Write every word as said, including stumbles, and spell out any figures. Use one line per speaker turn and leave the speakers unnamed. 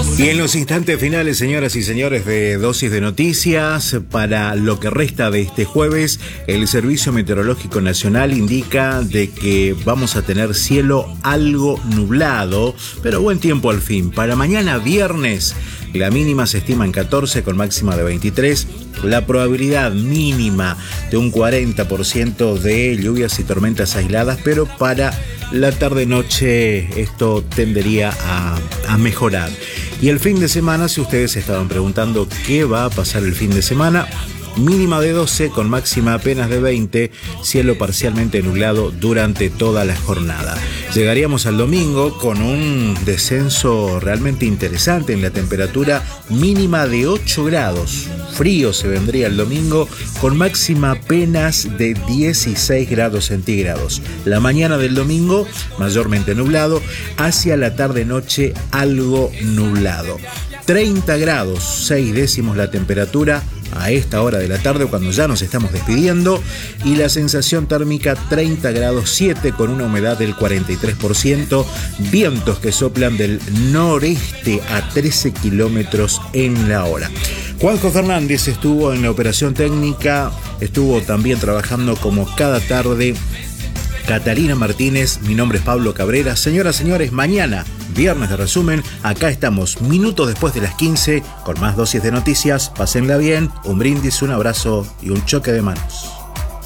Y en los instantes finales, señoras y señores, de Dosis de Noticias, para lo que resta de este jueves, el Servicio Meteorológico Nacional indica de que vamos a tener cielo algo nublado, pero buen tiempo al fin. Para mañana viernes, la mínima se estima en catorce con máxima de veintitrés. La probabilidad mínima de un cuarenta por ciento de lluvias y tormentas aisladas, pero para la tarde-noche esto tendería a, a mejorar. Y el fin de semana, si ustedes se estaban preguntando qué va a pasar el fin de semana, mínima de doce con máxima apenas de veinte, cielo parcialmente nublado durante toda la jornada. Llegaríamos al domingo con un descenso realmente interesante en la temperatura, mínima de ocho grados. Frío se vendría el domingo con máxima apenas de dieciséis grados centígrados. La mañana del domingo mayormente nublado, hacia la tarde-noche algo nublado. treinta grados, seis décimos la temperatura a esta hora de la tarde cuando ya nos estamos despidiendo, y la sensación térmica treinta grados siete con una humedad del cuarenta y tres por ciento, vientos que soplan del noreste a trece kilómetros en la hora. Juanjo Fernández estuvo en la operación técnica, estuvo también trabajando como cada tarde Catalina Martínez, mi nombre es Pablo Cabrera. Señoras, señores, mañana, viernes de resumen, acá estamos, minutos después de las quince, con más dosis de noticias. Pásenla bien, un brindis, un abrazo y un choque de manos.